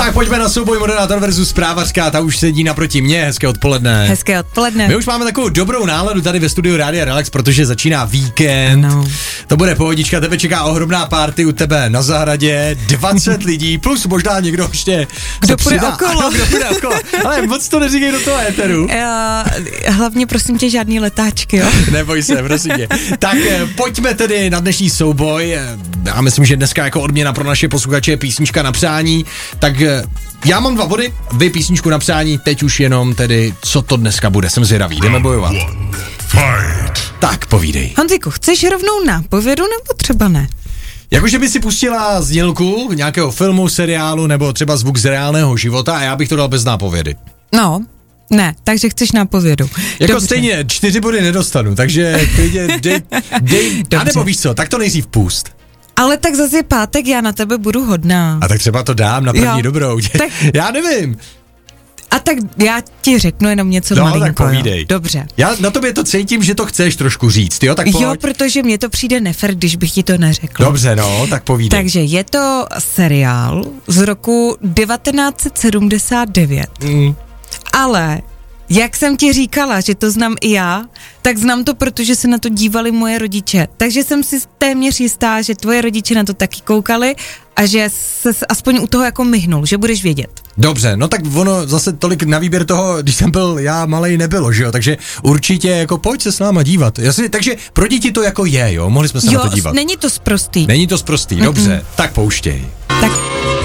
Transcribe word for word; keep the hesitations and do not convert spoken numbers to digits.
Tak pojďme na souboj moderátor versus zprávařka, ta už sedí naproti mně, hezké odpoledne. Hezké odpoledne. My už máme takovou dobrou náladu tady ve studiu Rádia Relax, protože začíná víkend. Ano. To bude pohodička, tebe čeká ohromná party u tebe na zahradě, dvacet lidí, plus možná někdo ještě Kdo se půjde přidá. okolo. Ano, kdo půjde okolo. Ale moc to neříkej do toho éteru. Uh, hlavně prosím tě žádný letáčky, jo? Neboj se, prosím tě. Tak eh, pojďme tedy na dnešní souboj. Eh, Já myslím, že dneska jako odměna pro naše posluchače je písnička na přání. Tak eh, já mám dva body, vy písničku na přání, teď už jenom tedy, co to dneska bude. Jsem zvědavý, jdeme bojovat. Tak, povídej. Honziku, chceš rovnou nápovědu nebo třeba ne? Jakože by si pustila znělku nějakého filmu, seriálu nebo třeba zvuk z reálného života a já bych to dal bez nápovědy. No, ne, takže chceš nápovědu. Jako Dobře. stejně čtyři body nedostanu, takže klidně dej, dej, a nebo víš co, tak to nejdřív pust. Ale tak zase je pátek, já na tebe budu hodná. A tak třeba to dám na první Jo, dobrou. tak- Já nevím. A tak já ti řeknu jenom něco No, malinko. tak povídej. Jo. Dobře. Já na tobě to cítím, že to chceš trošku říct, jo, tak pojď. Jo, protože mně to přijde nefér, když bych ti to neřekla. Dobře, no, tak povídej. Takže je to seriál z roku devatenáct set sedmdesát devět. Mm. Ale jak jsem ti říkala, že to znám i já, tak znám to, protože se na to dívali moje rodiče. Takže jsem si téměř jistá, že tvoje rodiče na to taky koukali a že se aspoň u toho jako myhnul, že budeš vědět. Dobře, no tak ono zase tolik na výběr toho, když jsem byl já malej, nebylo, že jo, takže určitě jako pojď se s náma dívat. Jasně, takže pro děti to jako je, jo, mohli jsme se Jo, na to dívat. není to sprostý. Není to sprostý, dobře, tak pouštěj. Tak